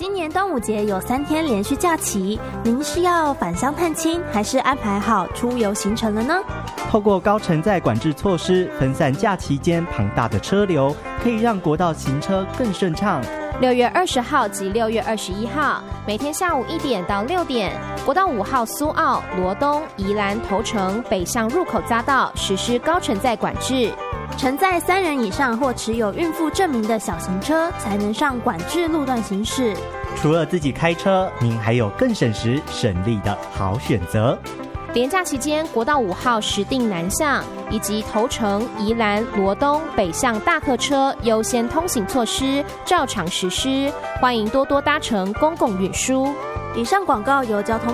今年端午节有3天连续假期，您是要返乡探亲，还是安排好出游行程了呢？ 透过高承载管制措施，分散假期间庞大的车流，可以让国道行车更顺畅。 6月20号及6月21号，每天下午1点到6点，国道5号苏澳、罗东、宜兰头城北向入口匝道实施高承载管制。 承载3人以上或持有孕妇证明的小型车才能上管制路段行驶。 除了自己开车，您还有更省时省力的好选择。 连假期间，国道5号石碇南向以及头城、宜兰、罗东北向大客车优先通行措施照常实施，欢迎多多搭乘公共运输。 以上广告由交通